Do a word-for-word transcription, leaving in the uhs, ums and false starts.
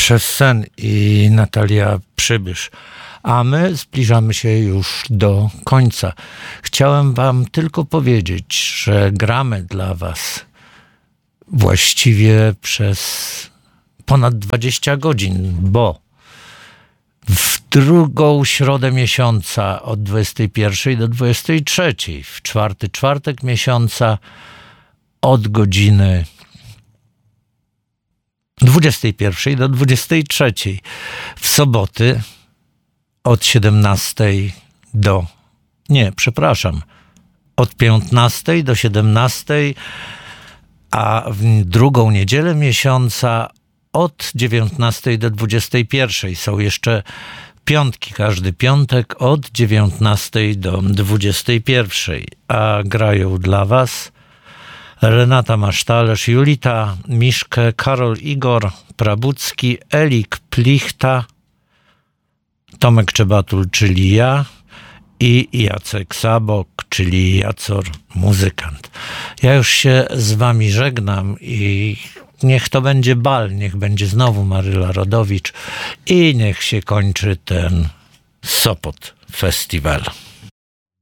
Przez sen i Natalia Przybysz. A my zbliżamy się już do końca. Chciałem wam tylko powiedzieć, że gramy dla was właściwie przez ponad dwadzieścia godzin, bo w drugą środę miesiąca od dwudziestej pierwszej do dwudziestej trzeciej, w czwarty czwartek miesiąca od godziny dwudziestej pierwszej do dwudziestej trzeciej, w soboty od siedemnastej do, nie, przepraszam, od piętnastej do siedemnastej, a w drugą niedzielę miesiąca od dziewiętnastej do dwudziestej pierwszej. Są jeszcze piątki, każdy piątek od dziewiętnastej do dwudziestej pierwszej, a grają dla was Renata Masztalerz, Julita Miszke, Karol Igor Prabucki, Elik Plichta, Tomek Czebatul, czyli ja, i Jacek Sabok, czyli Jacor, muzykant. Ja już się z wami żegnam i niech to będzie bal, niech będzie znowu Maryla Rodowicz i niech się kończy ten Sopot Festiwal.